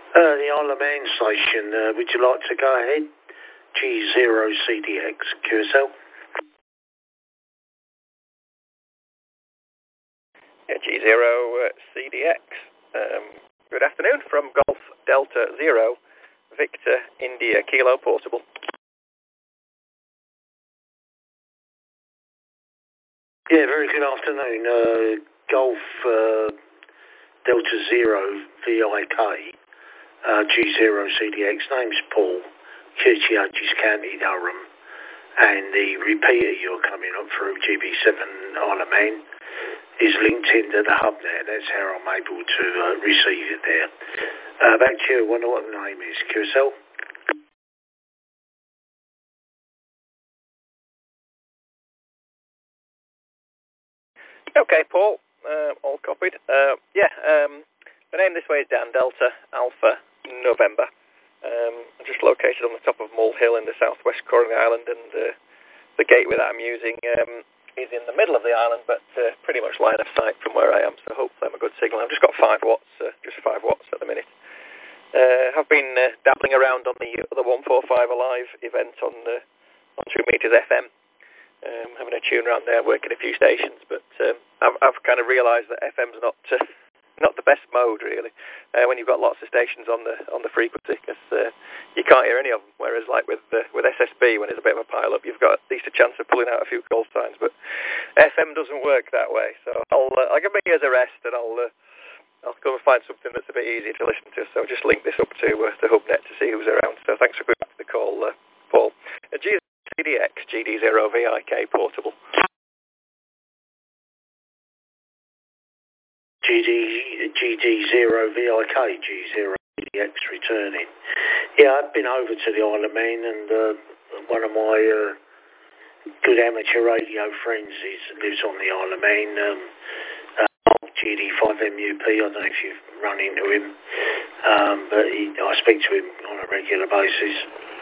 The Isle of Man station, would you like to go ahead? G0CDX, QSL. Yeah, G0CDX. Good afternoon from Golf Delta Zero, Victor India Kilo Portable. Yeah, very good afternoon. Golf Delta Zero VIK, G0CDX. Name's Paul, QTH is County Durham, and the repeater you're coming up through, GB7 Isle of Man, is linked into the hub there. That's how I'm able to receive it there. Back to you. I wonder what the name is. QSL. Okay, Paul. All copied. The name this way is Dan Delta Alpha November. I'm just located on the top of Mull Hill in the southwest corner of the island, and the gateway that I'm using is in the middle of the island, but pretty much line of sight from where I am, so hopefully I'm a good signal. I've just got 5 watts, just 5 watts at the minute. I've been dabbling around on the 145 Alive event on 2 meters FM, having a tune around there, working a few stations, but I've kind of realised that FM's not the best mode really when you've got lots of stations on the frequency, because you can't hear any of them. Whereas like with SSB, when there's a bit of a pile up, you've got at least a chance of pulling out a few call signs. But FM doesn't work that way. So I'll give my ears a rest, and I'll go and find something that's a bit easier to listen to. So I'll just link this up to HubNet to see who's around. So thanks for going back to the call, Paul. GDX GD0VIK portable. GD0VIK, G0VDX returning. Yeah, I've been over to the Isle of Man, and one of my good amateur radio friends lives on the Isle of Man, GD5MUP. I don't know if you've run into him, but I speak to him on a regular basis.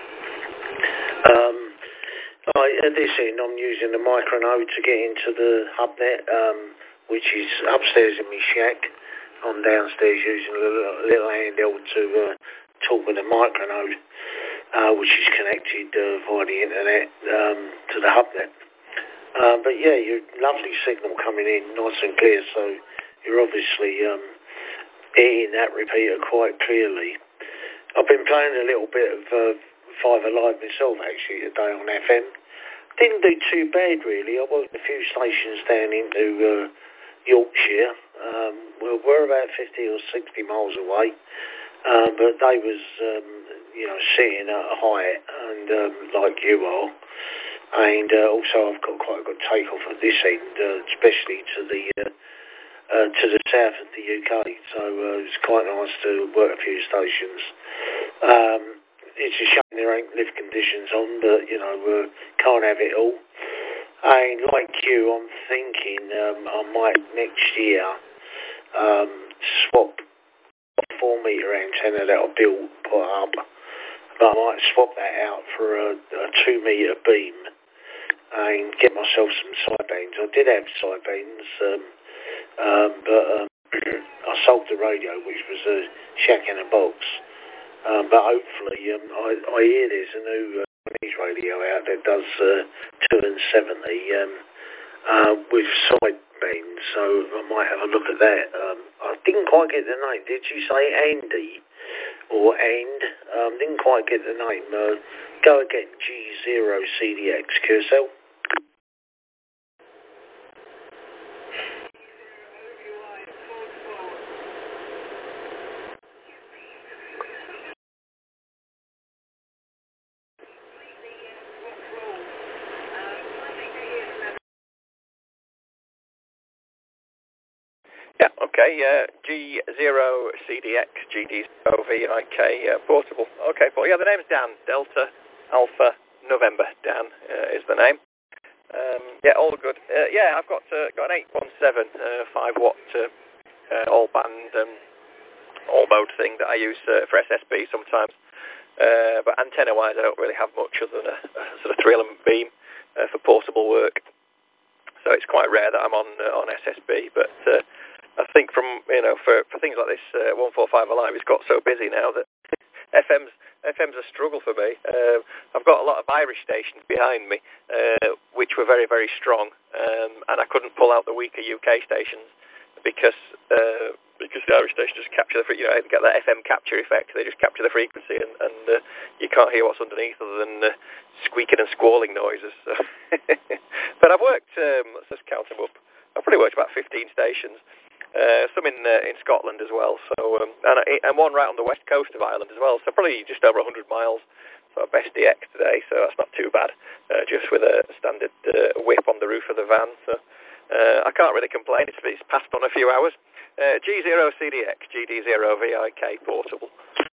At this end, I'm using the micronode to get into the HubNet, which is upstairs in my shack. I'm downstairs using a little handheld to talk with the micronode, which is connected via the internet to the HubNet. But yeah, your lovely signal coming in nice and clear, so you're obviously hitting that repeater quite clearly. I've been playing a little bit of 5 Alive myself actually today on FM. Didn't do too bad really. I worked a few stations down into Yorkshire. We're about 50 or 60 miles away, but they was sitting at a height, and like you are, and also I've got quite a good takeoff at this end, especially to the south of the UK. So it's quite nice to work a few stations. It's a shame there ain't lift conditions on, but can't have it all. And like you, I'm thinking I might next year swap a 4 meter antenna that I put up, but I might swap that out for a 2 meter beam and get myself some sidebands. I did have sidebands, but I sold the radio, which was a shack in a box. But hopefully, I hear there's a new Chinese radio out that does 270 with side bands, so I might have a look at that. I didn't quite get the name. Did you say Andy or And? Didn't quite get the name. Go again. G0CDX QSL. Yeah, okay, G0CDX, GD0VIK portable. Okay, Paul. Yeah, the name's Dan, Delta Alpha November. Dan is the name. Yeah, all good. I've got an 817 5 watt all band all mode thing that I use for SSB sometimes. But antenna wise, I don't really have much other than a sort of 3-element beam for portable work. So it's quite rare that I'm on SSB, but I think for things like this, 145 Alive, it's got so busy now that FM's a struggle for me. I've got a lot of Irish stations behind me, which were very, very strong, and I couldn't pull out the weaker UK stations because the Irish stations just capture get that FM capture effect. They just capture the frequency, and you can't hear what's underneath other than squeaking and squalling noises. So. But I've worked, let's just count them up. I've probably worked about 15 stations. Some in Scotland as well, so and one right on the west coast of Ireland as well, so probably just over 100 miles for Best DX today, so that's not too bad, just with a standard whip on the roof of the van, so I can't really complain. It's passed on a few hours. G0 CDX, GD0 VIK portable.